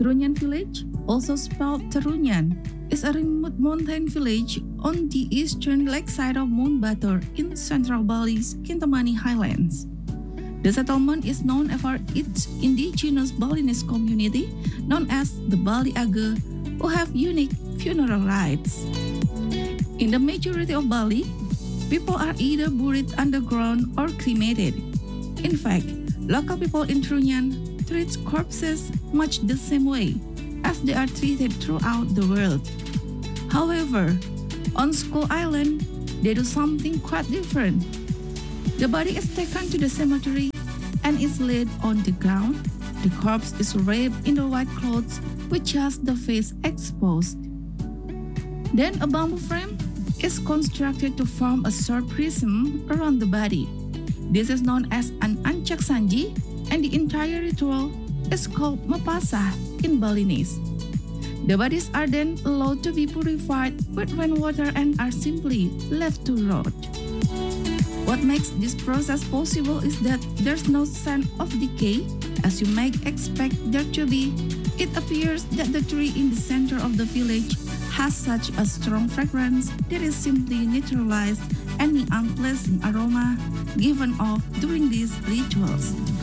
Trunyan village, also spelled Terunyan, is a remote mountain village on the eastern lakeside of Mount Batur in central Bali's Kintamani Highlands. The settlement is known for its indigenous Balinese community, known as the Bali Aga, who have unique funeral rites. In the majority of Bali, people are either buried underground or cremated. In fact, local people in Trunyan treat corpses much the same way as they are treated throughout the world. However, on Skull Island, they do something quite different. The body is taken to the cemetery and is laid on the ground. The corpse is wrapped in the white clothes with just the face exposed. Then a bamboo frame is constructed to form a short prism around the body. This is known as an ancak sanji, and the entire ritual is called mapasa in Balinese. The bodies are then allowed to be purified with rainwater and are simply left to rot. What makes this process possible is that there's no sign of decay, as you might expect there to be. It appears that the tree in the center of the village has such a strong fragrance that it simply neutralizes any unpleasant aroma given off during these rituals.